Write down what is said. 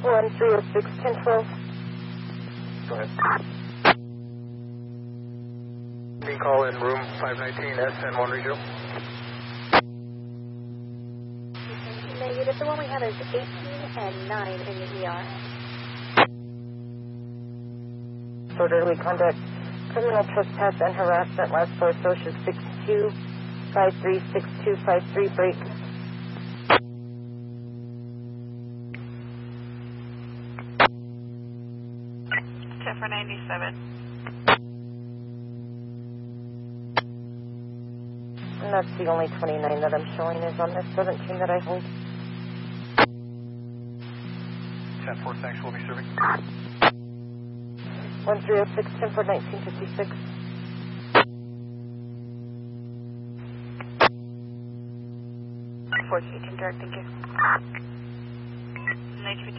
1306, 1012. Go ahead. Being call in room 519, SN1 regional. Negative. The one we have is 18 and 9 in the ER. Disorderly conduct, criminal trespass and harassment, last four social 62536253, break. 97. And that's the only 29 that I'm showing is on this 17 that I hold. 10-4, thanks, we'll be serving. 1306, 10-4, 1956. Direct, thank you. 1956.